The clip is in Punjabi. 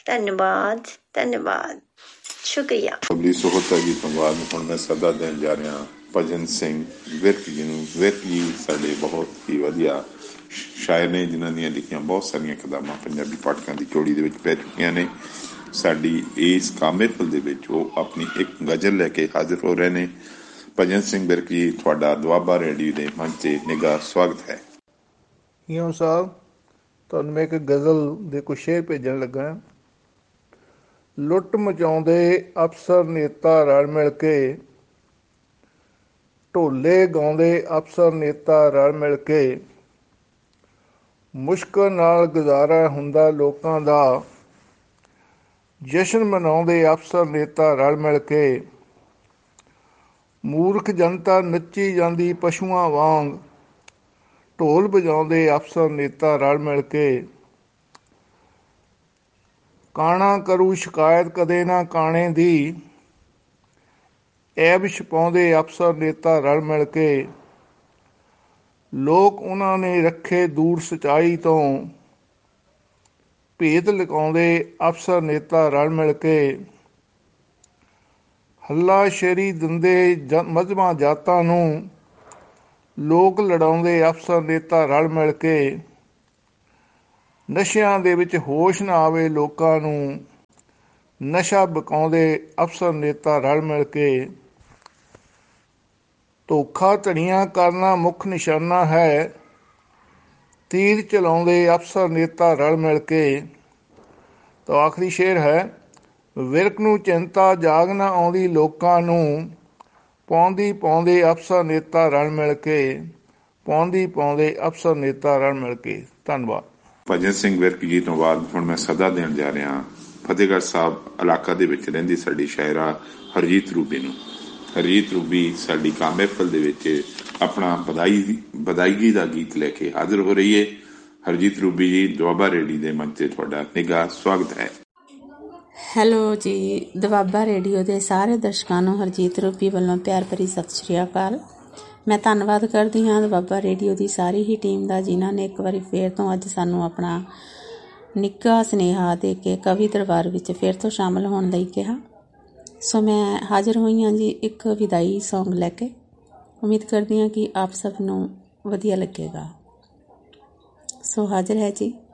ਧੰਨਵਾਦ ਧੰਨਵਾਦ ਸ਼ੁਕਰੀਆ। ਅਗਲੀ ਸੋਹਤਾ ਜੀ ਤੋਂ ਬਾਅਦ ਹੁਣ ਮੈਂ ਸਦਾ ਦੇਣ ਜਾ ਰਿਹਾ ਭਜਨ ਸਿੰਘ ਵਿਰਕ ਜੀ ਨੂੰ। ਵਿਰਕ ਜੀ ਸਾਡੇ ਬਹੁਤ ਹੀ ਵਧੀਆ ਸ਼ਾਇਰ ਨੇ, ਜਿਨ੍ਹਾਂ ਦੀਆਂ ਲਿਖੀਆਂ ਬਹੁਤ ਸਾਰੀਆਂ ਕਿਤਾਬਾਂ ਪੰਜਾਬੀ ਪਾਠਕਾਂ ਦੀ ਝੋਲੀ ਦੇ ਵਿੱਚ ਪੈ ਚੁੱਕੀਆਂ ਨੇ। ਸਾਡੀ ਇਸ ਕਾਮੇਪਲ ਦੇ ਵਿੱਚ ਉਹ ਆਪਣੀ ਇੱਕ ਗਜ਼ਲ ਲੈ ਕੇ ਹਾਜ਼ਰ ਹੋ ਰਹੇ ਨੇ। ਭਜਨ ਸਿੰਘ ਵਿਰਕ ਜੀ, ਤੁਹਾਡਾ ਦੁਆਬਾ ਰੇਡੀਓ ਦੇ ਮੰਚ 'ਤੇ ਨਿੱਘਾ ਸਵਾਗਤ ਹੈ। ਈਓ ਸਾਹਿਬ, ਤੁਹਾਨੂੰ ਮੈਂ ਇੱਕ ਗਜ਼ਲ ਦੇ ਕੁਛ ਸ਼ੇਰ ਭੇਜਣ ਲੱਗਾ। ਲੁੱਟ ਮਚਾਉਂਦੇ ਅਫਸਰ ਨੇਤਾ ਰਲ ਮਿਲ ਕੇ, ਢੋਲੇ ਗਾਉਂਦੇ ਅਫਸਰ ਨੇਤਾ ਰਲ ਮਿਲ ਕੇ, ਮੁਸ਼ਕਲ ਨਾਲ ਗੁਜ਼ਾਰਾ ਹੁੰਦਾ ਲੋਕਾਂ ਦਾ, ਜਸ਼ਨ ਮਨਾਉਂਦੇ ਅਫਸਰ ਨੇਤਾ ਰਲ ਮਿਲ ਕੇ, ਮੂਰਖ ਜਨਤਾ ਨੱਚੀ ਜਾਂਦੀ ਪਸ਼ੂਆਂ ਵਾਂਗ, ਢੋਲ ਵਜਾਉਂਦੇ ਅਫਸਰ ਨੇਤਾ ਰਲ ਮਿਲ ਕੇ, ਕਾਣਾ ਕਰੂ ਸ਼ਿਕਾਇਤ ਕਦੇ ਨਾ ਕਾਣੇ ਦੀ, ਐਬ ਛਪਾਉਂਦੇ ਅਫਸਰ ਨੇਤਾ ਰਲ ਮਿਲ ਕੇ, ਲੋਕ ਉਹਨਾਂ ਨੇ ਰੱਖੇ ਦੂਰ ਸੱਚਾਈ ਤੋਂ, ਭੇਤ ਲੁਕਾਉਂਦੇ ਅਫਸਰ ਨੇਤਾ ਰਲ ਮਿਲ ਕੇ, ਹੱਲਾਸ਼ੇਰੀ ਦਿੰਦੇ ਮਜ਼੍ਹਬਾਂ ਜਾਤਾਂ ਨੂੰ, ਲੋਕ ਲੜਾਉਂਦੇ ਅਫਸਰ ਨੇਤਾ ਰਲ ਮਿਲ ਕੇ, ਨਸ਼ਿਆਂ ਦੇ ਵਿੱਚ ਹੋਸ਼ ਨਾ ਆਵੇ ਲੋਕਾਂ ਨੂੰ, ਨਸ਼ਾ ਵਿਕਾਉਂਦੇ ਅਫਸਰ ਨੇਤਾ ਰਲ ਮਿਲ ਕੇ, ਧੋਖਾ ਧੜੀਆਂ ਕਰਨਾ ਮੁੱਖ ਨਿਸ਼ਾਨਾ ਹੈ, ਤੀਰ ਚਲਾਉਂਦੇ ਅਫਸਰ ਨੇਤਾ ਰਲ ਮਿਲ ਕੇ। ਤਾਂ ਆਖਰੀ ਸ਼ੇਰ ਹੈ, ਵਿਰਕ ਨੂੰ ਚਿੰਤਾ ਜਾਗ ਨਾ ਆਉਂਦੀ ਲੋਕਾਂ ਨੂੰ, ਪਾਉਂਦੀ ਪਾਉਂਦੇ ਅਫਸਰ ਨੇਤਾ ਰਲ ਮਿਲ ਕੇ, ਪਾਉਂਦੀ ਪਾਉਂਦੇ ਅਫਸਰ ਨੇਤਾ ਰਲ ਮਿਲ ਕੇ। ਧੰਨਵਾਦ। ਭਜਨ ਸਿੰਘ ਵਿਰਕ ਜੀ ਤੋਂ ਬਾਅਦ ਹੁਣ ਮੈਂ ਸਦਾ ਦੇਣ ਜਾ ਰਿਹਾ ਫਤਿਹਗੜ੍ਹ ਸਾਹਿਬ ਇਲਾਕਾ ਦੇ ਵਿੱਚ ਰਹਿੰਦੀ ਸਾਡੀ ਸ਼ਾਇਰਾ ਹਰਜੀਤ ਰੂਬੀ ਨੂੰ। ਹਰਜੀਤ ਰੂਬੀ ਸਾਡੀ ਕਾਮੇਪਲ ਦੇ ਵਿੱਚ ਆਪਣਾ ਵਧਾਈ ਦਾ ਗੀਤ ਲੈ ਕੇ ਹਾਜ਼ਰ ਹੋ ਰਹੀ ਹੈ। ਹਰਜੀਤ ਰੂਬੀ ਜੀ, ਦੁਆਬਾ ਰੇਡੀਓ ਦੇ ਮੰਚ 'ਤੇ ਤੁਹਾਡਾ ਨਿੱਘਾ ਸਵਾਗਤ ਹੈ। ਹੈਲੋ ਜੀ, ਦੁਆਬਾ ਰੇਡੀਓ ਦੇ ਸਾਰੇ ਦਰਸ਼ਕਾਂ ਨੂੰ ਹਰਜੀਤ ਰੂਬੀ ਵੱਲੋਂ ਪਿਆਰ ਭਰੀ ਸਤਿ ਸ਼੍ਰੀ ਅਕਾਲ। ਮੈਂ ਧੰਨਵਾਦ ਕਰਦੀ ਹਾਂ ਦੁਆਬਾ ਰੇਡੀਓ ਦੀ ਸਾਰੀ ਹੀ ਟੀਮ ਦਾ, ਜਿਨ੍ਹਾਂ ਨੇ ਇੱਕ ਵਾਰੀ ਫੇਰ ਤੋਂ ਅੱਜ ਸਾਨੂੰ ਆਪਣਾ ਨਿੱਘਾ ਸੁਨੇਹਾ ਦੇ ਕੇ ਕਵੀ ਦਰਬਾਰ ਵਿੱਚ ਫੇਰ ਤੋਂ ਸ਼ਾਮਲ ਹੋਣ ਲਈ ਕਿਹਾ। ਸੋ ਮੈਂ ਹਾਜ਼ਰ ਹੋਈ ਹਾਂ ਜੀ ਇੱਕ ਵਿਦਾਈ ਸੌਂਗ ਲੈ ਕੇ। ਉਮੀਦ ਕਰਦੀ ਹਾਂ ਕਿ ਆਪ ਸਭ ਨੂੰ ਵਧੀਆ ਲੱਗੇਗਾ। ਸੋ ਹਾਜ਼ਰ ਹੈ ਜੀ।